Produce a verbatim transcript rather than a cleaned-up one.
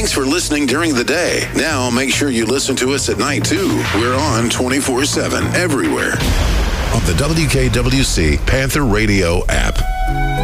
Thanks for listening during the day. Now make sure you listen to us at night, too. We're on twenty-four seven everywhere on the W K W C Panther Radio app.